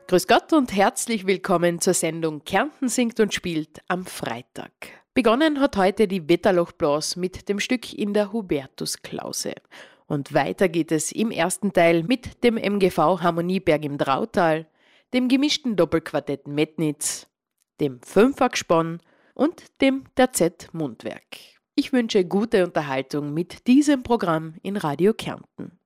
Grüß Gott und herzlich willkommen zur Sendung Kärnten singt und spielt am Freitag. Begonnen hat heute die Wetterlochblas mit dem Stück in der Hubertusklause. Und weiter geht es im ersten Teil mit dem MGV Harmonieberg im Drautal, dem gemischten Doppelquartett Metnitz, dem Fünfergespann und dem Terzett Mundwerk. Ich wünsche gute Unterhaltung mit diesem Programm in Radio Kärnten.